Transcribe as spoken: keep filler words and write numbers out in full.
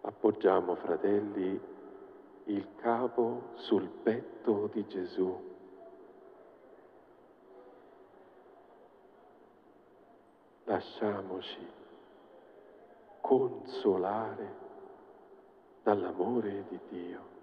Appoggiamo, fratelli, il capo sul petto di Gesù. Lasciamoci consolare dall'amore di Dio.